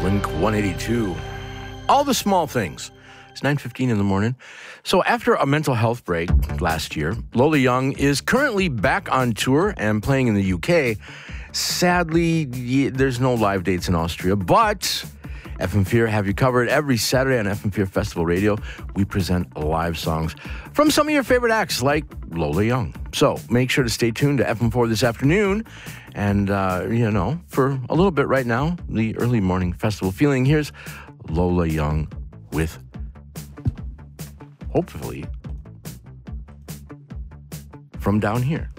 Blink 182. All the small things. It's 9:15 in the morning. So after a mental health break last year, Lola Young is currently back on tour and playing in the UK. Sadly, there's no live dates in Austria, but FM Fear have you covered every Saturday on FM Fear Festival Radio. We present live songs from some of your favorite acts like Lola Young. So make sure to stay tuned to FM4 this afternoon. And, for a little bit right now, the early morning festival feeling. Here's Lola Young with, hopefully, From Down Here.